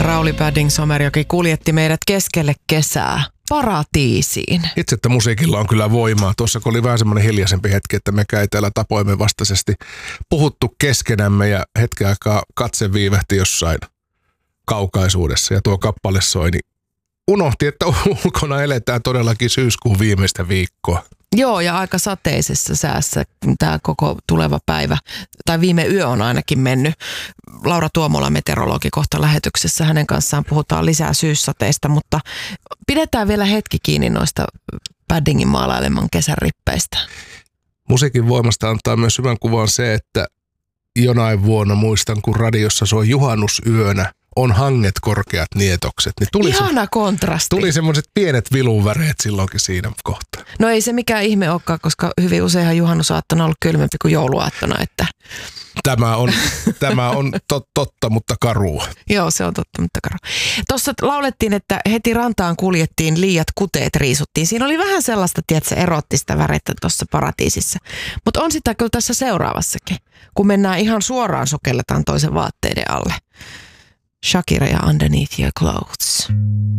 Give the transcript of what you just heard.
Rauli Padding-Somerjoki kuljetti meidät keskelle kesää paratiisiin. Itse, että musiikilla on kyllä voimaa. Tuossa kun oli vähän semmoinen hiljaisempi hetki, että me ei täällä tapoimme vastaisesti puhuttu keskenämme ja hetken aikaa katse viivähti jossain kaukaisuudessa ja tuo kappale soi, niin unohti, että ulkona eletään todellakin syyskuun viimeistä viikkoa. Joo, ja aika sateisessa säässä tämä koko tuleva päivä, tai viime yö on ainakin mennyt. Laura Tuomola, meteorologi, kohta lähetyksessä. Hänen kanssaan puhutaan lisää syyssateista, mutta pidetään vielä hetki kiinni noista Paddingin maalaileman kesän rippeistä. Musiikin voimasta antaa myös hyvän kuvan se, että jonain vuonna muistan, kun radiossa soi juhannusyönä, on hanget korkeat nietokset. Niin tuli ihana kontrasti. Tuli semmoiset pienet vilunväreet silloinkin siinä kohtaa. No ei se mikään ihme olekaan, koska hyvin useinhan juhannusaattona on ollut kylmempi kuin jouluaattona. Että. Tämä on totta, mutta karua. Joo, se on totta, mutta karua. Tuossa laulettiin, että heti rantaan kuljettiin, liiat kuteet riisuttiin. Siinä oli vähän sellaista, tiedätkö, erottista värettä tuossa paratiisissa. Mutta on sitä kyllä tässä seuraavassakin, kun mennään ihan suoraan sokelletaan toisen vaatteiden alle. Shakira ja Underneath Your Clothes.